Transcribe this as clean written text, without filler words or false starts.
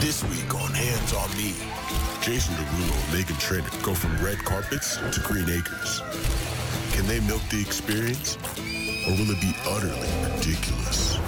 This week on Hands on Me, Jason Derulo and Megan Trainor go from red carpets to green acres. Can they milk the experience, or will it be utterly ridiculous?